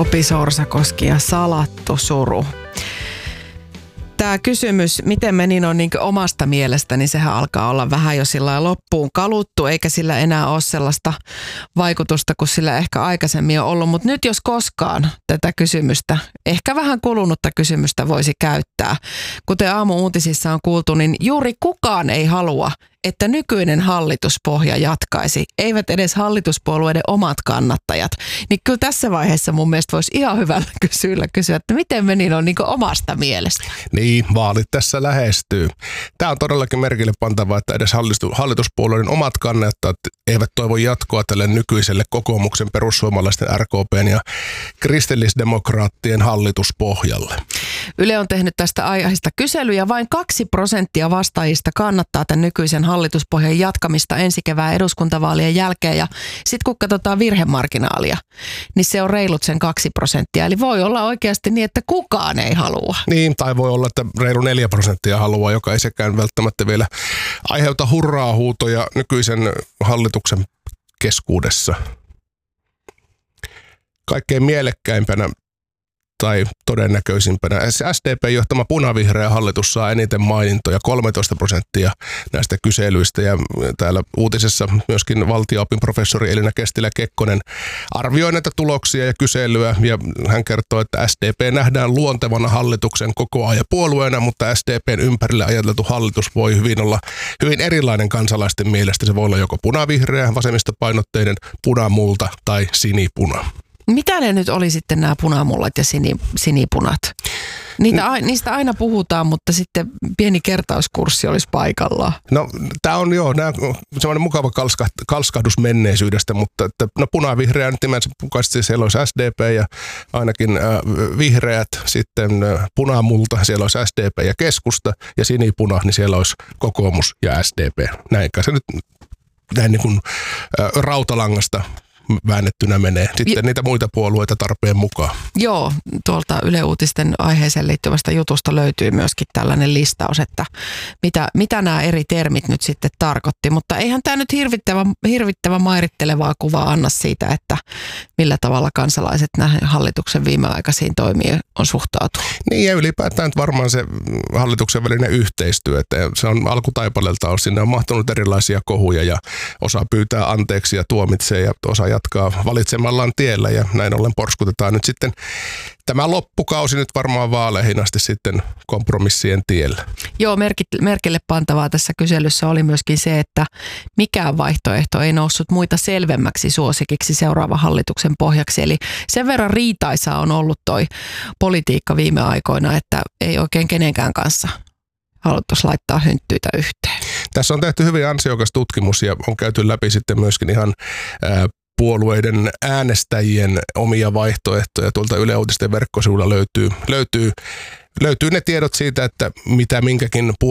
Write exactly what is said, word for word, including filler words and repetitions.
Topi Sorsakoski ja Salattu suru. Tämä kysymys, miten menin on niin omasta mielestä, niin sehän alkaa olla vähän jo sillä loppuun kaluttu, eikä sillä enää ole sellaista vaikutusta kuin sillä ehkä aikaisemmin on ollut. Mutta nyt jos koskaan tätä kysymystä, ehkä vähän kulunutta kysymystä voisi käyttää. Kuten aamu-uutisissa on kuultu, niin juuri kukaan ei halua, että nykyinen hallituspohja jatkaisi, eivät edes hallituspuolueiden omat kannattajat. Niin kyllä tässä vaiheessa mun mielestä voisi ihan hyvällä kysyllä kysyä, että miten meni on niin omasta mielestä. Niin, vaalit tässä lähestyy. Tämä on todellakin merkille pantavaa, että edes hallituspuolueiden omat kannattajat eivät toivo jatkoa tälle nykyiselle kokoomuksen, perussuomalaisten, R K P:n ja kristillisdemokraattien hallituspohjalle. Yle on tehnyt tästä aiheesta kyselyjä. Vain kaksi prosenttia vastaajista kannattaa tämän nykyisen hallituspohjan jatkamista ensi kevään eduskuntavaalien jälkeen. Ja sitten kun katsotaan virhemarginaalia, niin se on reilut sen kaksi prosenttia. Eli voi olla oikeasti niin, että kukaan ei halua. Niin, tai voi olla, että reilu neljä prosenttia haluaa, joka ei sekään välttämättä vielä aiheuta hurraa-huutoja nykyisen hallituksen keskuudessa. Kaikkein mielekkäimpänä tai todennäköisimpänä S D P-johtama punavihreä hallitus saa eniten mainintoja, kolmetoista prosenttia näistä kyselyistä. Ja täällä uutisessa myöskin valtio-opin professori Elina Kestilä-Kekkonen arvioi näitä tuloksia ja kyselyä. Ja hän kertoo, että S D P nähdään luontevana hallituksen kokoajapuolueena, mutta S D P:n ympärille ajateltu hallitus voi hyvin olla hyvin erilainen kansalaisten mielestä. Se voi olla joko punavihreä, vasemmistopainotteinen, punamulta tai sinipuna. Mitä ne nyt oli sitten nämä punamullat ja sini, sinipunat? Niitä, a, niistä aina puhutaan, mutta sitten pieni kertauskurssi olisi paikallaan. No tämä on joo, nää, semmoinen mukava kalska, kalskahdus menneisyydestä, mutta että, no punavihreä nyt nimensä mukaisesti siellä olisi S D P ja ainakin äh, vihreät, sitten äh, punamulta, siellä olisi S D P ja keskusta ja sinipuna, niin siellä olisi kokoomus ja S D P. Näinkä se nyt näin niin kuin äh, rautalangasta väännettynä menee. Sitten ja niitä muita puolueita tarpeen mukaan. Joo, tuolta Yle Uutisten aiheeseen liittyvästä jutusta löytyy myöskin tällainen listaus, että mitä, mitä nämä eri termit nyt sitten tarkoitti. Mutta eihän tämä nyt hirvittävä, hirvittävä mairittelevaa kuvaa anna siitä, että millä tavalla kansalaiset näihin hallituksen viimeaikaisiin toimiin on suhtautunut. Niin ja ylipäätään nyt varmaan se hallituksen välinen yhteistyö, että se on alkutaipaleelta on, sinne on mahtunut erilaisia kohuja ja osa pyytää anteeksi ja tuomitsee ja osa jatkaa valitsemallaan tiellä ja näin ollen porskutetaan nyt sitten tämä loppukausi nyt varmaan vaaleihin asti sitten kompromissien tiellä. Joo, merkille pantavaa tässä kyselyssä oli myöskin se, että mikään vaihtoehto ei noussut muita selvemmäksi suosikiksi seuraavan hallituksen pohjaksi. Eli sen verran riitaisaa on ollut toi politiikka viime aikoina, että ei oikein kenenkään kanssa haluttaisiin laittaa hynttyitä yhteen. Tässä on tehty hyvin ansiokas tutkimus ja on käyty läpi sitten myöskin ihan ää, puolueiden äänestäjien omia vaihtoehtoja. Tuolta Yle Uutisten verkkosivuilla löytyy, löytyy, löytyy ne tiedot siitä, että mitä minkäkin puolueen